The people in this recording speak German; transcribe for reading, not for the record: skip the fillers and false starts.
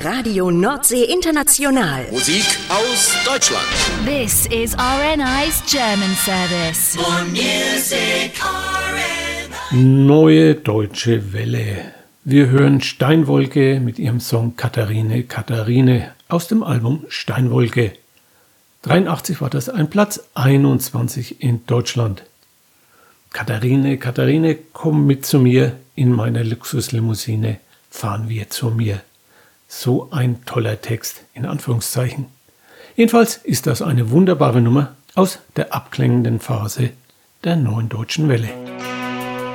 Radio Nordsee International. Musik aus Deutschland. This is RNI's German service. For music, RNI. Neue Deutsche Welle. Wir hören Steinwolke mit ihrem Song Katharine, Katharine aus dem Album Steinwolke. 83 war das ein Platz 21 in Deutschland. Katharine, Katharine, komm mit zu mir, in meiner Luxuslimousine fahren wir zu mir. So ein toller Text, in Anführungszeichen. Jedenfalls ist das eine wunderbare Nummer aus der abklingenden Phase der Neuen Deutschen Welle.